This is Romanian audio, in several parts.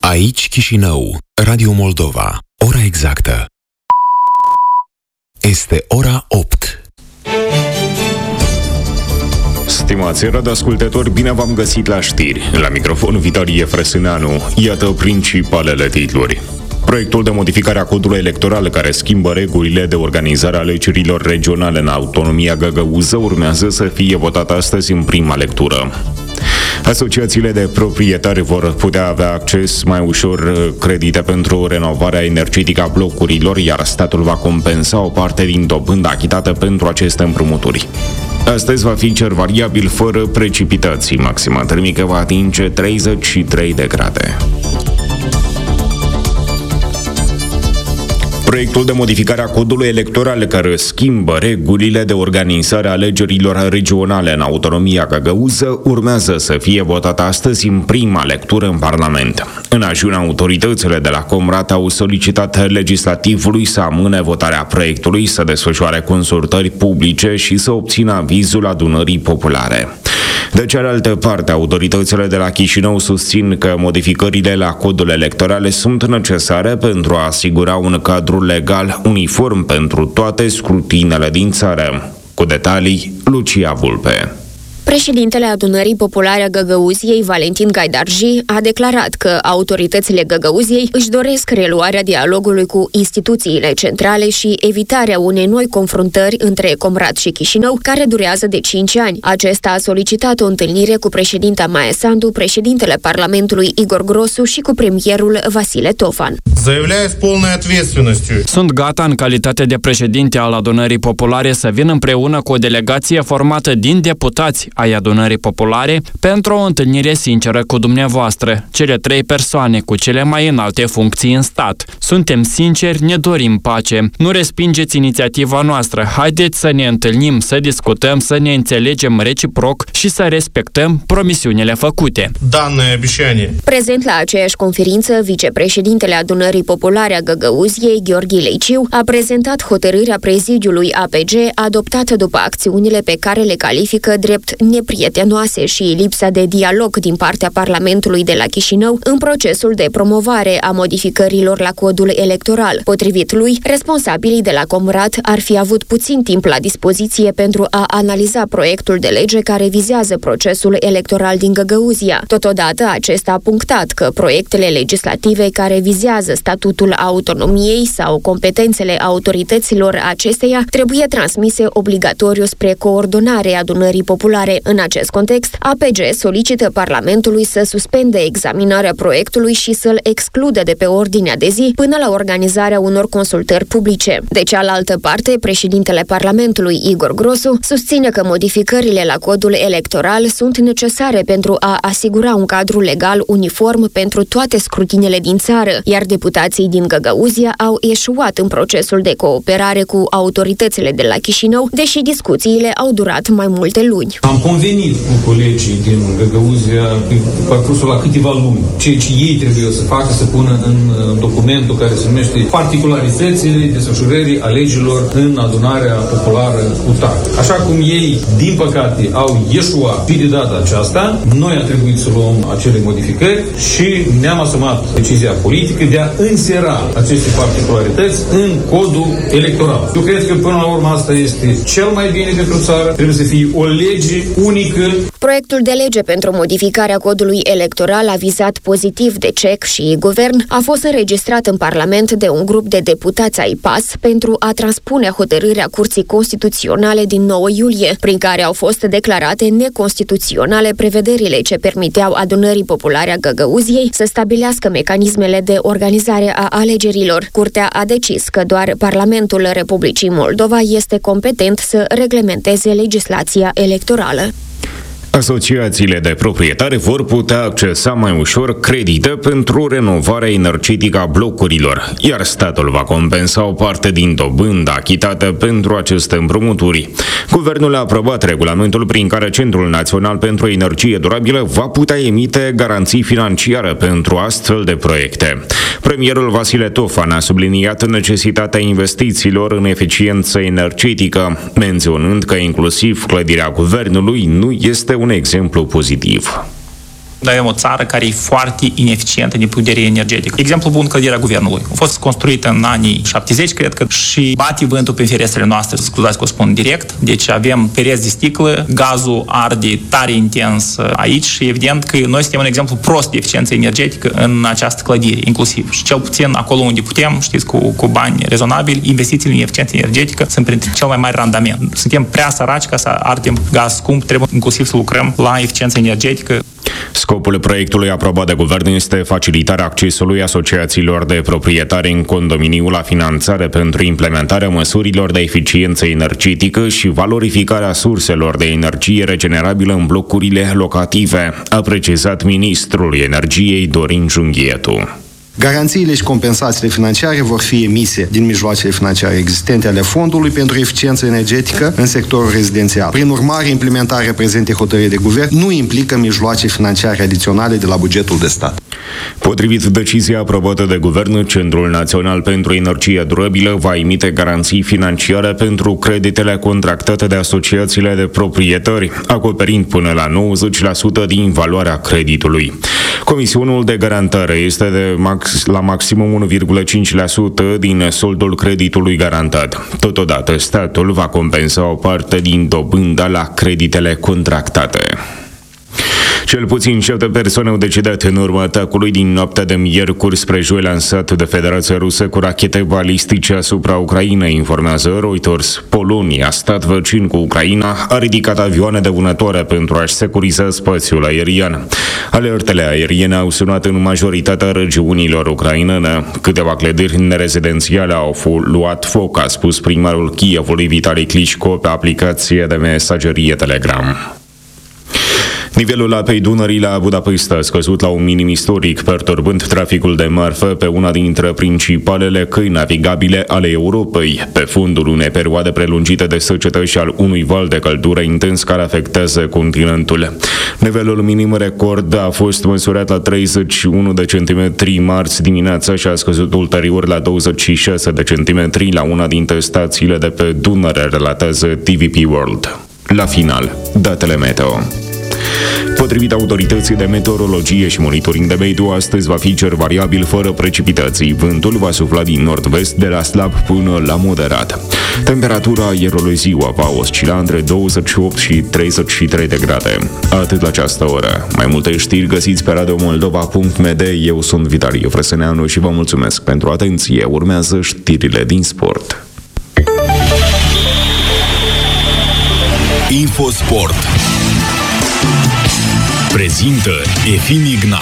Aici Chișinău, Radio Moldova. Ora exactă este ora 8. Stimați radioascultători, bine v-am găsit la știri. La microfon Vitalie Frăsâneanu. Iată principalele titluri. Proiectul de modificare a codului electoral care schimbă regulile de organizare a alegerilor regionale în autonomia Găgăuză urmează să fie votat astăzi în prima lectură. Asociațiile de proprietari vor putea avea acces mai ușor credite pentru renovarea energetică a blocurilor, iar statul va compensa o parte din dobânda achitată pentru aceste împrumuturi. Astăzi va fi cer variabil fără precipitații. Maxima termică va atinge 33 de grade. Proiectul de modificare a codului electoral care schimbă regulile de organizare a alegerilor regionale în autonomia Găgăuză urmează să fie votat astăzi în prima lectură în Parlament. În ajun, autoritățile de la Comrat au solicitat legislativului să amâne votarea proiectului, să desfășoare consultări publice și să obțină avizul adunării populare. De cealaltă parte, autoritățile de la Chișinău susțin că modificările la codul electoral sunt necesare pentru a asigura un cadru legal uniform pentru toate scrutinele din țară. Cu detalii, Lucia Vulpe. Președintele Adunării Populare a Găgăuziei, Valentin Gaidarji, a declarat că autoritățile Găgăuziei își doresc reluarea dialogului cu instituțiile centrale și evitarea unei noi confruntări între Comrat și Chișinău, care durează de 5 ani. Acesta a solicitat o întâlnire cu președinta Maia Sandu, președintele Parlamentului Igor Grosu și cu premierul Vasile Tofan. Sunt gata în calitate de președinte al Adunării Populare să vin împreună cu o delegație formată din deputați ai Adunării Populare pentru o întâlnire sinceră cu dumneavoastră, cele 3 persoane cu cele mai înalte funcții în stat. Suntem sinceri, ne dorim pace. Nu respingeți inițiativa noastră. Haideți să ne întâlnim, să discutăm, să ne înțelegem reciproc și să respectăm promisiunile făcute. Prezent la aceeași conferință, vicepreședintele Adunării Populare a Găgăuziei, Gheorghe Leiciu, a prezentat hotărârea prezidiului APG adoptată după acțiunile pe care le califică drept neprietenoase și lipsa de dialog din partea Parlamentului de la Chișinău în procesul de promovare a modificărilor la codul electoral. Potrivit lui, responsabilii de la Comrat ar fi avut puțin timp la dispoziție pentru a analiza proiectul de lege care vizează procesul electoral din Găgăuzia. Totodată, acesta a punctat că proiectele legislative care vizează statutul autonomiei sau competențele autorităților acesteia trebuie transmise obligatoriu spre coordonare Adunării Populare. În acest context, APG solicită Parlamentului să suspende examinarea proiectului și să-l excludă de pe ordinea de zi până la organizarea unor consultări publice. De cealaltă parte, președintele Parlamentului, Igor Grosu, susține că modificările la codul electoral sunt necesare pentru a asigura un cadru legal uniform pentru toate scrutinele din țară, iar deputații din Găgăuzia au eșuat în procesul de cooperare cu autoritățile de la Chișinău, deși discuțiile au durat mai multe luni. Am convenit cu colegii din Găgăuzia parcursul la câteva luni. Ceea ce ei trebuie să facă, să pună în documentul care se numește particularitățile desfășurării alegerilor în Adunarea Populară UTAC. Așa cum ei, din păcate, au eșuat și de data aceasta, noi a trebuit să luăm acele modificări și ne-am asumat decizia politică de a însera aceste particularități în codul electoral. Eu cred că până la urmă asta este cel mai bine pentru țară. Trebuie să fie o lege unică. Proiectul de lege pentru modificarea codului electoral avizat pozitiv de CEC și Guvern a fost înregistrat în Parlament de un grup de deputați ai PAS pentru a transpune hotărârea Curții Constituționale din 9 iulie, prin care au fost declarate neconstituționale prevederile ce permiteau Adunării Populare a Găgăuziei să stabilească mecanismele de organizare a alegerilor. Curtea a decis că doar Parlamentul Republicii Moldova este competent să reglementeze legislația electorală. Asociațiile de proprietari vor putea accesa mai ușor credite pentru renovarea energetică a blocurilor, iar statul va compensa o parte din dobânda achitată pentru aceste împrumuturi. Guvernul a aprobat regulamentul prin care Centrul Național pentru Energie Durabilă va putea emite garanții financiare pentru astfel de proiecte. Premierul Vasile Tofan a subliniat necesitatea investițiilor în eficiență energetică, menționând că inclusiv clădirea guvernului nu este un exemplu pozitiv. Noi avem o țară care e foarte ineficientă din punct de vedere energetic. Exemplu bun, clădirea guvernului. A fost construită în anii 70, cred că, și bate vântul pe ferestrele noastre, scuzați că o spun direct. Deci avem pereți de sticlă, gazul arde tare intens aici și evident că noi suntem un exemplu prost de eficiență energetică în această clădire, inclusiv. Și cel puțin acolo unde putem, știți, cu bani rezonabili, investițiile în eficiență energetică sunt printre cel mai mari randament. Suntem prea săraci ca să ardem gaz scump, trebuie inclusiv să lucrăm la eficiență energetică. Scopul proiectului aprobat de guvern este facilitarea accesului asociațiilor de proprietari în condominiu la finanțare pentru implementarea măsurilor de eficiență energetică și valorificarea surselor de energie regenerabilă în blocurile locative, a precizat ministrul energiei Dorin Junghietu. Garanțiile și compensațiile financiare vor fi emise din mijloacele financiare existente ale Fondului pentru Eficiență Energetică în sectorul rezidențial. Prin urmare, implementarea prezentei hotărâri de guvern nu implică mijloace financiare adiționale de la bugetul de stat. Potrivit deciziei aprobată de guvern, Centrul Național pentru Energie Durabilă va emite garanții financiare pentru creditele contractate de asociațiile de proprietari, acoperind până la 90% din valoarea creditului. Comisionul de garantare este de la maximum 1,5% din soldul creditului garantat. Totodată, statul va compensa o parte din dobânda la creditele contractate. Cel puțin 7 persoane au decedat în urma atacului din noaptea de miercuri spre joi lansat de Federația Rusă cu rachete balistice asupra Ucrainei, informează Reuters. Polonia, stat vecin cu Ucraina, a ridicat avioane de vânătoare pentru a-și securiza spațiul aerian. Alertele aeriene au sunat în majoritatea regiunilor ucrainene. Câteva clădiri nerezidențiale au luat foc, a spus primarul Kievului Vitali Klitschko pe aplicație de mesagerie Telegram. Nivelul apei Dunării la Budapesta a scăzut la un minim istoric, perturbând traficul de marfă pe una dintre principalele căi navigabile ale Europei, pe fundul unei perioade prelungite de secetă și al unui val de căldură intens care afectează continentul. Nivelul minim record a fost măsurat la 31 de centimetri marți dimineața și a scăzut ulterior la 26 de centimetri la una dintre stațiile de pe Dunăre, relatează TVP World. La final, datele meteo. Potrivit autorității de meteorologie și monitoring de mediu, astăzi va fi cer variabil fără precipitații. Vântul va sufla din nord-vest de la slab până la moderat. Temperatura aerului ziua va oscila între 28 și 33 de grade. Atât la această oră. Mai multe știri găsiți pe radiomoldova.md. Eu sunt Vitalii Frăsăneanu și vă mulțumesc pentru atenție. Urmează știrile din sport. Infosport prezintă Efim Ignat.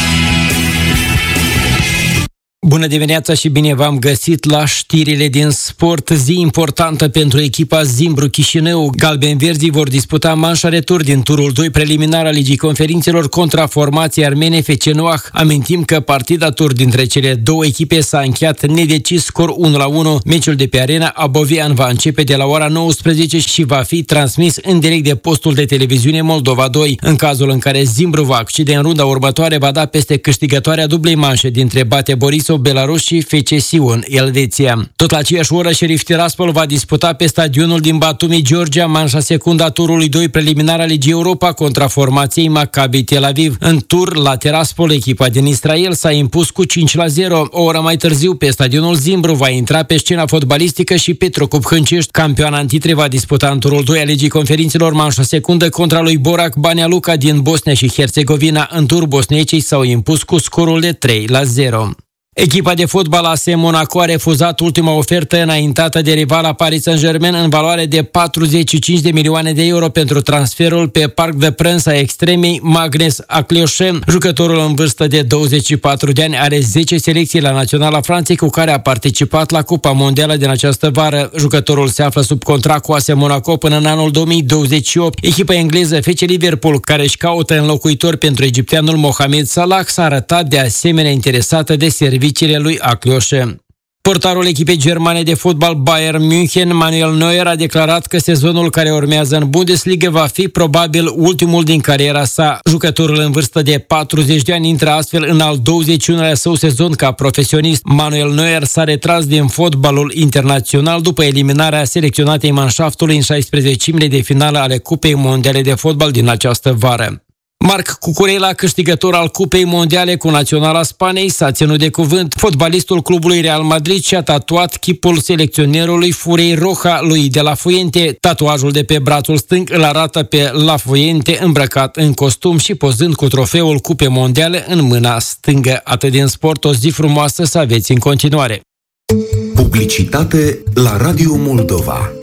Bună dimineața și bine v-am găsit la știrile din sport. Zi importantă pentru echipa Zimbru Chișinău. Galben-verzii vor disputa manșa retur din turul 2 preliminar al Ligii Conferințelor contra formației armene FC Noah. Amintim că partida tur dintre cele două echipe s-a încheiat nedecis, scor 1-1. Meciul de pe Arena Abovian va începe de la ora 19 și va fi transmis în direct de postul de televiziune Moldova 2. În cazul în care Zimbru va accede în runda următoare, va da peste câștigătoarea dublei manșe dintre Bate Borisov Belarus și FC Sion, Elveția. Tot la aceeași oră, Sheriff Tiraspol va disputa pe stadionul din Batumi, Georgia, manșa secundă a turului 2 preliminar al Ligii Europa contra formației Maccabi Tel Aviv. În tur, la Tiraspol, echipa din Israel s-a impus cu 5-0. O oră mai târziu, pe stadionul Zimbru va intra pe scena fotbalistică și Petrocub Hâncești. Campioana în titre va disputa în turul 2 al Ligii Conferințelor manșa secundă contra lui Borac Banja Luka din Bosnia și Herțegovina. În tur, bosniecii s-au impus cu scorul de 3-0. Echipa de fotbal AS Monaco a refuzat ultima ofertă înaintată de rivala Paris Saint-Germain în valoare de 45 de milioane de euro pentru transferul pe Parc de Prince a extremei Magnus Aklioshem. Jucătorul în vârstă de 24 de ani are 10 selecții la Naționala Franței cu care a participat la Cupa Mondială din această vară. Jucătorul se află sub contract cu AS Monaco până în anul 2028. Echipa engleză FC Liverpool, care își caută înlocuitor pentru egipteanul Mohamed Salah, s-a arătat de asemenea interesată de serviciile lui Aklioshem. Portarul echipei germane de fotbal Bayern München, Manuel Neuer, a declarat că sezonul care urmează în Bundesliga va fi probabil ultimul din cariera sa. Jucătorul în vârstă de 40 de ani intră astfel în al 21-lea său sezon ca profesionist. Manuel Neuer s-a retras din fotbalul internațional după eliminarea selecționatei manschaftului în 16-imile de finală ale Cupei Mondiale de Fotbal din această vară. Marc Cucurella, câștigător al Cupei Mondiale cu Naționala Spaniei, s-a ținut de cuvânt. Fotbalistul clubului Real Madrid și-a tatuat chipul selecționerului Furei Roja lui de la Fuente. Tatuajul de pe brațul stâng îl arată pe La Fuente îmbrăcat în costum și pozând cu trofeul Cupei Mondiale în mâna stângă. Atât din sport, o zi frumoasă să aveți în continuare. Publicitate la Radio Moldova.